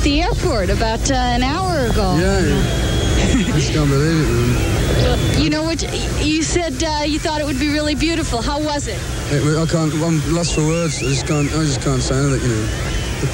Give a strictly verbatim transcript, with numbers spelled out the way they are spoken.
at the airport about uh, an hour ago. Yeah, yeah. I just can't believe it, man. You know what? You said uh, you thought it would be really beautiful. How was it? it I can't. I'm lost for words. I just can't. I just can't say anything. You know.